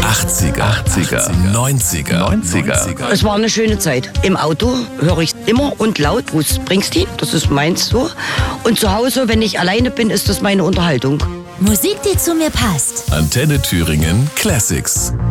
80er, 90er. Es war eine schöne Zeit. Im Auto höre ich immer und laut Bruce Springsteen, das ist meins so. Und zu Hause, wenn ich alleine bin, ist das meine Unterhaltung. Musik, die zu mir passt. Antenne Thüringen Classics.